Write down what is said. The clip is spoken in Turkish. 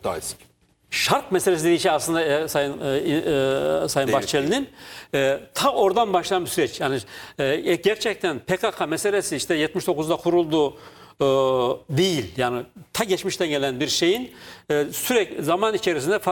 daha eski. Şart meselesi dediği şey aslında Sayın Bahçeli'nin ta oradan başlayan bir süreç. Yani gerçekten PKK meselesi işte 79'da kuruldu değil. Yani ta geçmişten gelen bir şeyin sürekli zaman içerisinde